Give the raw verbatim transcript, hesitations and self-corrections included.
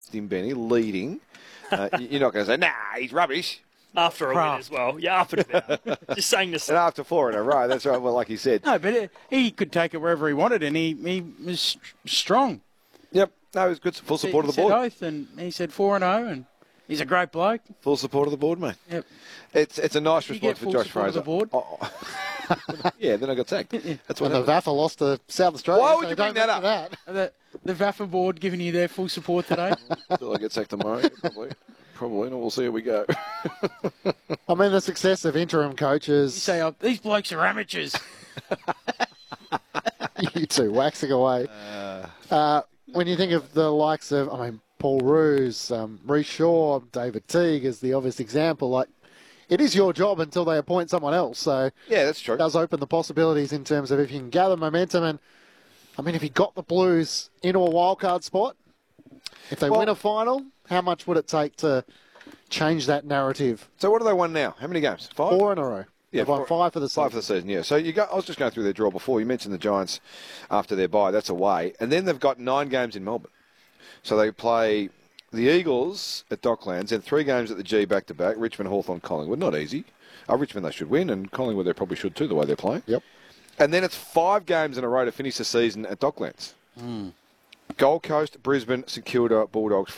him, Benny, leading, uh, you're not going to say, nah, he's rubbish. After a Craft. win as well. Yeah, up and about. Just saying this. And after four in a row, that's right. Well, like he said. No, but it, he could take it wherever he wanted, and he, he was st- strong. Yep. No, it was good. Full support he of the board. Said oath, and he said four and zero, and he's a great bloke. Full support of the board, mate. Yep. It's it's a nice You response get for full Josh support of Fraser. the board. Oh. yeah, then I got sacked. That's what When the happened. V A F A lost to South Australia. Why would so you bring don't that mention up? that. The, the V A F A board giving you their full support today. Until I get sacked tomorrow, yeah, probably. Probably, and we'll see how we go. I mean, the success of interim coaches. You say, oh, these blokes are amateurs. You two waxing away. Uh, when you think of the likes of, I mean, Paul Roos, um, Reece Shaw, David Teague is the obvious example. Like, it is your job until they appoint someone else. So Yeah, that's true. it does open the possibilities in terms of if you can gather momentum. And I mean, if you got the Blues into a wildcard spot, if they Well- win a final, how much would it take to change that narrative? So what do they won now? How many games? Five? Four in a row. Yeah, They've won four- five for the season. Five for the season, yeah. So you go, I was just going through their draw before. You mentioned the Giants after their bye. That's away. And then they've got nine games in Melbourne. So they play the Eagles at Docklands and three games at the G back-to-back, Richmond, Hawthorn, Collingwood. Not easy. Uh, Richmond they should win, and Collingwood they probably should too, the way they're playing. Yep. And then it's five games in a row to finish the season at Docklands. Gold Coast, Brisbane, St Kilda, Bulldogs,